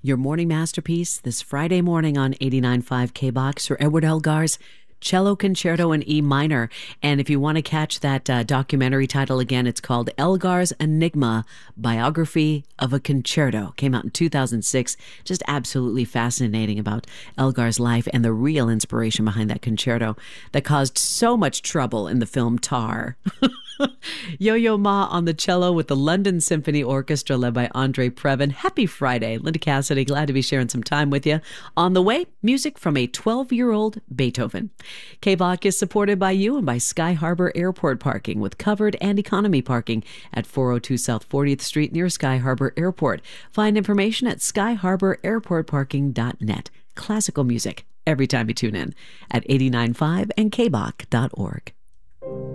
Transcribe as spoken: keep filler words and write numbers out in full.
your morning masterpiece this Friday morning on eighty-nine point five K B O X, Sir Edward Elgar's Cello Concerto in E minor. And if you want to catch that uh, documentary title again, it's called Elgar's Enigma, Biography of a Concerto. Came out in two thousand six. Just absolutely fascinating about Elgar's life and the real inspiration behind that concerto that caused so much trouble in the film Tar. Yo-Yo Ma on the cello with the London Symphony Orchestra led by Andre Previn. Happy Friday. Linda Cassidy, glad to be sharing some time with you. On the way, music from a twelve-year-old Beethoven. K B O C is supported by you and by Sky Harbor Airport Parking with covered and economy parking at four oh two South fortieth Street near Sky Harbor Airport. Find information at sky harbor airport parking dot net. Classical music every time you tune in at eighty-nine point five and K B O C dot org.